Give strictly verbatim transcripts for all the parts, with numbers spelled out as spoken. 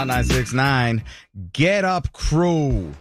Hot nine six nine. Get up, crew.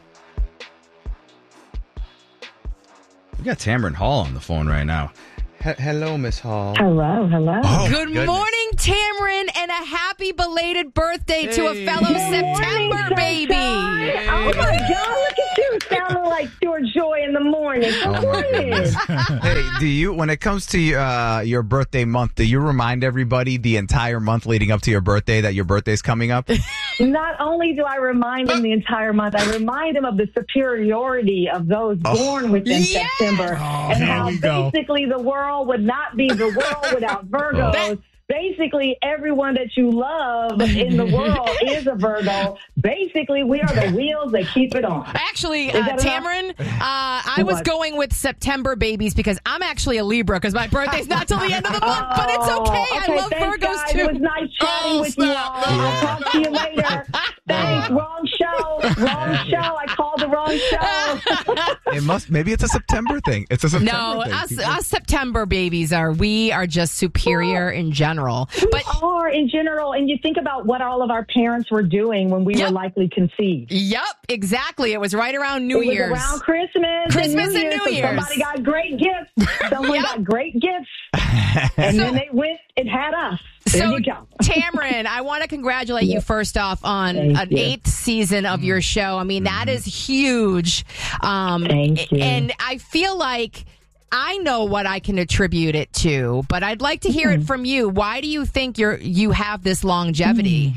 We got Tamron Hall on the phone right now. He- hello, Miss Hall. Hello, hello. Oh, Good goodness. morning, Tamron, and a happy belated birthday to a Hey. fellow Good September morning, baby. sunshine. Oh my God, look at you sounding like Stuart Joy in the morning. Good Oh, my morning. goodness. Hey, do you, when it comes to uh, your birthday month, do you remind everybody the entire month leading up to your birthday that your birthday's coming up? Not only do I remind them the entire month, I remind them of the superiority of those born within Yes. September Oh, and here how we go. basically the world would not be the world without Virgos. That- Basically, everyone that you love in the world is a Virgo. Basically, we are the wheels that keep it on. Actually, Is uh, that enough? Tamron, uh, I was What? going with September babies because I'm actually a Libra because my birthday's not till the end of the month, but it's okay. Oh, I love thanks, Virgos guys. too. It was nice chatting Oh, with you all. snap. I'll Yeah. talk to you later. Thanks. Wrong show. Wrong show. I called the wrong show. It must, maybe it's a September thing. It's a September No, thing. us, People- us September babies are, we are just superior in general. But We are in general, and you think about what all of our parents were doing when we Yep. were likely conceived. Yep, exactly. It was right around New It was Year's. around Christmas, Christmas and New and Year's. New so Year's. Somebody got great gifts. Someone Yep. got great gifts, and So- then they went and had us. There So, you go. Tamron, I want to congratulate you first off on Thank an you. eighth season of your show. I mean, that is huge. Um, Thank you. And I feel like I know what I can attribute it to, but I'd like to hear Mm-hmm. it from you. Why do you think you're you have this longevity?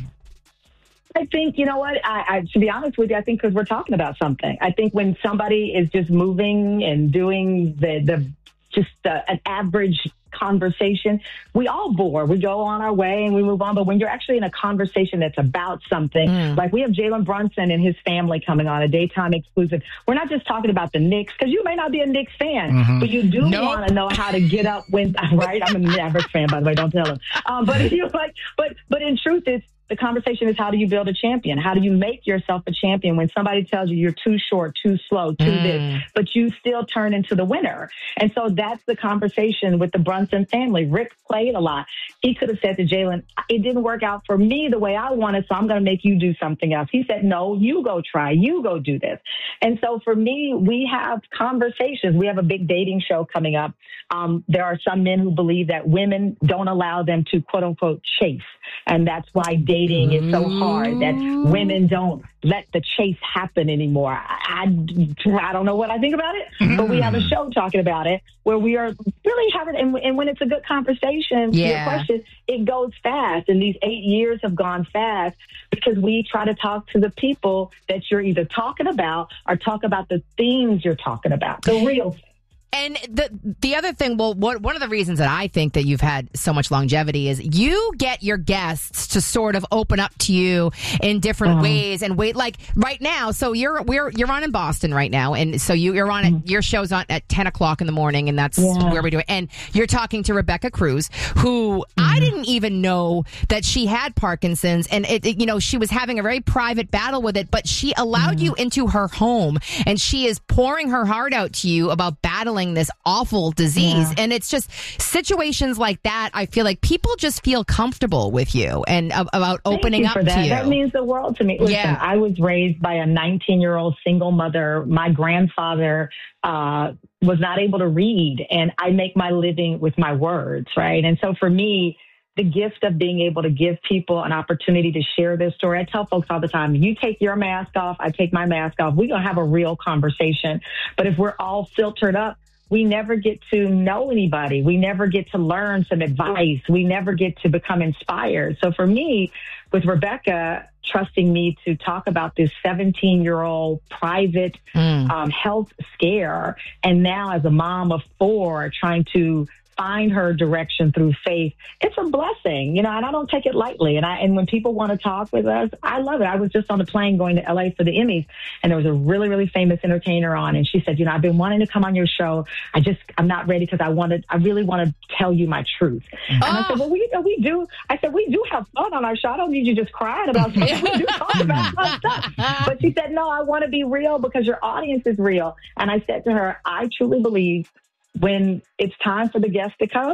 I think, you know what, I, I to be honest with you, I think because we're talking about something. I think when somebody is just moving and doing the, the just uh, an average conversation, we all bore. We go on our way and we move on. But when you're actually in a conversation that's about something, Mm. like we have Jalen Brunson and his family coming on a daytime exclusive. We're not just talking about the Knicks, because you may not be a Knicks fan, but you do Nope. want to know how to get up when, right? I'm a Mavericks fan, by the way, don't tell them. Um, but you like, but but in truth, it's the conversation is how do you build a champion? How do you make yourself a champion when somebody tells you you're too short, too slow, too Mm. this, but you still turn into the winner? And so that's the conversation with the Brunson family. Rick played a lot. He could have said to Jalen, it didn't work out for me the way I wanted, so I'm going to make you do something else. He said, no, you go try, you go do this. And so for me, we have conversations. We have a big dating show coming up. Um, there are some men who believe that women don't allow them to quote unquote chase. And that's why dating is so hard, that women don't let the chase happen anymore. I, I, I don't know what I think about it, but we have a show talking about it where we are really having, and, and when it's a good conversation, to your Yeah. question, it goes fast. And these eight years have gone fast because we try to talk to the people that you're either talking about or talk about the things you're talking about, the real thing. And the the other thing, well, what, one of the reasons that I think that you've had so much longevity is you get your guests to sort of open up to you in different Uh-huh. ways and wait. Like right now, so you're we're you're on in Boston right now, and so you, you're on at, your show's on at ten o'clock in the morning, and that's Yeah. where we do it. And you're talking to Rebecca Cruz, who I didn't even know that she had Parkinson's, and it, it- you know she was having a very private battle with it, but she allowed you into her home, and she is pouring her heart out to you about battling this awful disease. Yeah. And it's just situations like that. I feel like people just feel comfortable with you and uh, about opening Thank you up for that. to you. That means the world to me. Listen, Yeah. I was raised by a nineteen-year-old single mother. My grandfather uh, was not able to read, and I make my living with my words, right? And so for me, the gift of being able to give people an opportunity to share their story. I tell folks all the time, you take your mask off, I take my mask off. We're going to have a real conversation. But if we're all filtered up, we never get to know anybody. We never get to learn some advice. We never get to become inspired. So for me, with Rebecca trusting me to talk about this seventeen-year-old private Mm. um, health scare, and now as a mom of four, trying to find her direction through faith, it's a blessing, you know, and I don't take it lightly. And I, and when people want to talk with us, I love it. I was just on a plane going to L A for the Emmys, and there was a really, really famous entertainer on, and she said, you know, I've been wanting to come on your show. I just, I'm not ready because I wanted, I really want to tell you my truth. And I said, well, we, we do, I said, we do have fun on our show. I don't need you just crying about something. We do talk about fun stuff. But she said, no, I want to be real because your audience is real. And I said to her, I truly believe when it's time for the guests to come,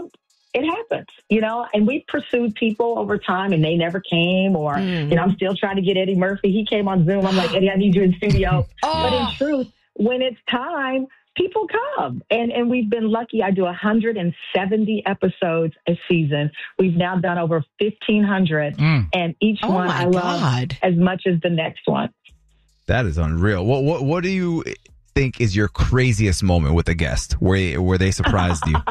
it happens, you know, and we pursued people over time and they never came. Or, mm. you know, I'm still trying to get Eddie Murphy. He came on Zoom. I'm like, Eddie, I need you in studio. Oh. But in truth, when it's time, people come. And and we've been lucky. I do one hundred seventy episodes a season. We've now done over fifteen hundred. Mm. And each oh one I love God. as much as the next one. That is unreal. What what what do you think is your craziest moment with a guest where where they surprised you?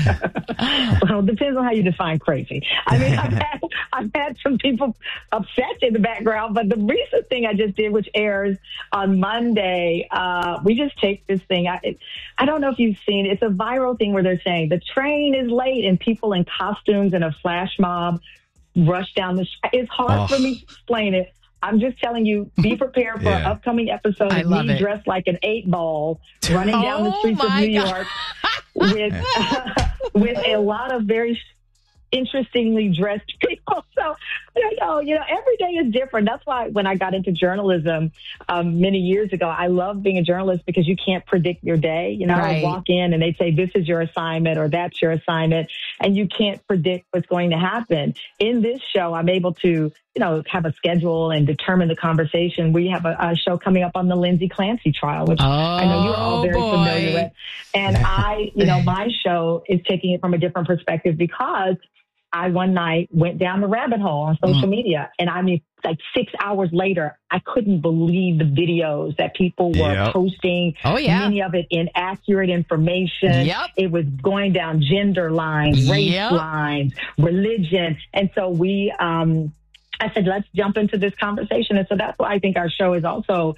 Well, it depends on how you define crazy. I mean, I've had, I've had some people upset in the background, but the recent thing I just did, which airs on Monday, uh, we just taped this thing. I, it, I don't know if you've seen it. It's a viral thing where they're saying the train is late and people in costumes and a flash mob rush down the. Sh- it's hard oh. for me to explain it. I'm just telling you, be prepared for yeah. an upcoming episode of me it. dressed like an eight ball running oh down the streets of New God. York with uh, with a lot of very interestingly dressed people. So, you know, you know, every day is different. That's why when I got into journalism um, many years ago, I love being a journalist because you can't predict your day. You know, right. I would walk in and they'd say, this is your assignment or that's your assignment, and you can't predict what's going to happen. In this show, I'm able to, you know, have a schedule and determine the conversation. We have a, a show coming up on the Lindsay Clancy trial, which oh, I know you're all very boy. familiar with. And I, you know, my show is taking it from a different perspective because I one night went down the rabbit hole on social mm. media, and I mean, like six hours later, I couldn't believe the videos that people were yep. posting. Oh, yeah. Many of it inaccurate information. Yep. It was going down gender lines, race yep. lines, religion. And so we, um, I said, let's jump into this conversation. And so that's why I think our show is also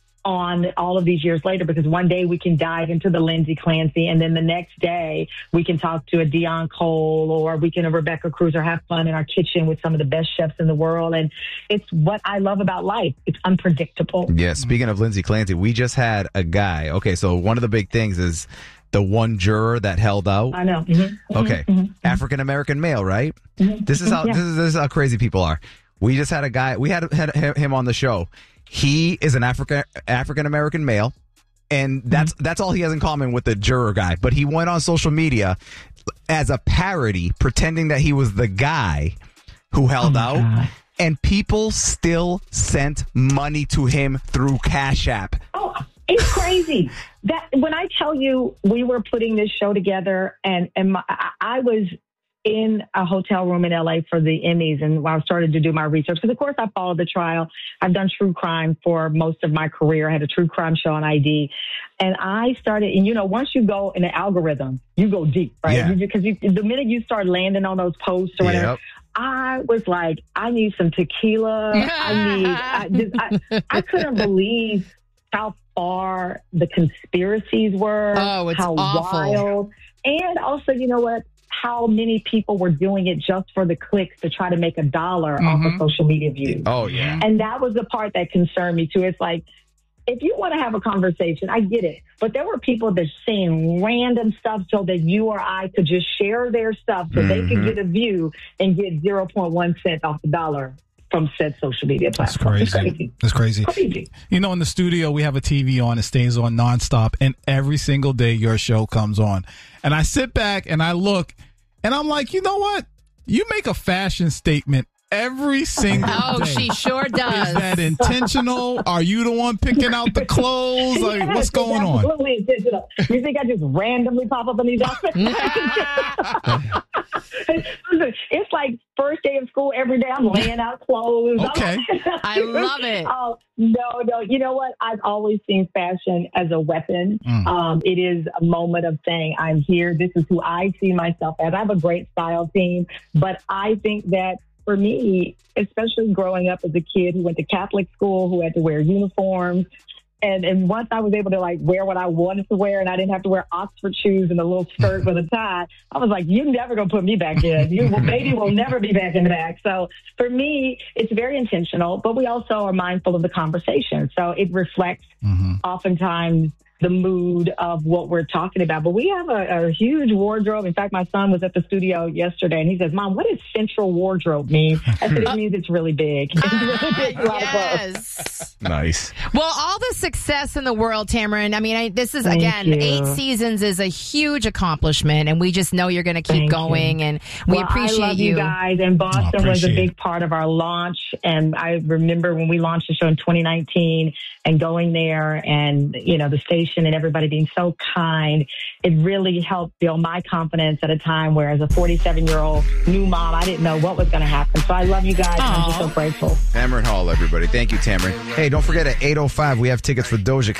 on all of these years later, because one day we can dive into the Lindsay Clancy, and then the next day we can talk to a Dion Cole, or we can a Rebecca Cruz, or have fun in our kitchen with some of the best chefs in the world. And it's what I love about life. It's unpredictable. Yeah. Speaking of Lindsay Clancy, we just had a guy. Okay. So one of the big things is the one juror that held out. I know. Mm-hmm. Okay. Mm-hmm. African-American male, right? Mm-hmm. This is how, yeah. this is, this is how crazy people are. We just had a guy, we had, had him on the show. He is an African African American male, and that's mm-hmm. that's all he has in common with the juror guy. But he went on social media as a parody, pretending that he was the guy who held oh out, God. and people still sent money to him through Cash App. Oh, it's crazy. That when I tell you we were putting this show together, and and my, I was in a hotel room in L A for the Emmys, and I started to do my research, because of course I followed the trial. I've done true crime for most of my career. I had a true crime show on I D, and I started, and you know, once you go in the algorithm, you go deep, right? Yeah. Because you, the minute you start landing on those posts or whatever, yep. I was like, I need some tequila. I need, I, just, I, I couldn't believe how far the conspiracies were, oh, it's how awful. wild, and also, you know what? How many people were doing it just for the clicks to try to make a dollar mm-hmm. off of social media views. Oh, yeah. And that was the part that concerned me, too. It's like, if you want to have a conversation, I get it. But there were people that saying random stuff so that you or I could just share their stuff so mm-hmm. they could get a view and get zero point one cent off the dollar from said social media platform. That's crazy. crazy. That's crazy. Crazy. You know, in the studio, we have a T V on. It stays on nonstop. And every single day, your show comes on. And I sit back and I look, and I'm like, you know what? You make a fashion statement every single oh, day. Oh, she sure does. Is that intentional? Are you the one picking out the clothes? Like, yes, what's going on? Absolutely intentional. You think I just randomly pop up in these outfits? Listen, it's like first day of school every day. I'm laying out clothes. Okay. I love it. Oh, no, no. You know what? I've always seen fashion as a weapon. Mm. Um, it is a moment of saying, I'm here. This is who I see myself as. I have a great style team, but I think that for me, especially growing up as a kid who went to Catholic school, who had to wear uniforms, and and once I was able to like wear what I wanted to wear, and I didn't have to wear Oxford shoes and a little skirt with a tie, I was like, you're never gonna put me back in. You will, baby will never be back in the back. So for me, it's very intentional, but we also are mindful of the conversation. So it reflects mm-hmm. oftentimes the mood of what we're talking about. But we have a, a huge wardrobe. In fact, my son was at the studio yesterday, and he says, Mom, what does central wardrobe mean? I said, it means it's really big. It's really big. A lot of clothes. Yes. Nice. Well, all the success in the world, Tamron. I mean, I, this is, Thank again, you. eight seasons is a huge accomplishment, and we just know you're going to keep Thank going, you. and we well, appreciate I love you. you guys, and Boston Oh, was a appreciate big it. part of our launch. And I remember when we launched the show in twenty nineteen and going there, and you know the station and everybody being so kind. It really helped build my confidence at a time where, as a forty-seven year old new mom, I didn't know what was going to happen. So I love you guys. And I'm just so grateful. Tamron Hall, everybody. Thank you, Tamron. Hey, don't forget at eight oh five we have tickets for Doja Cat.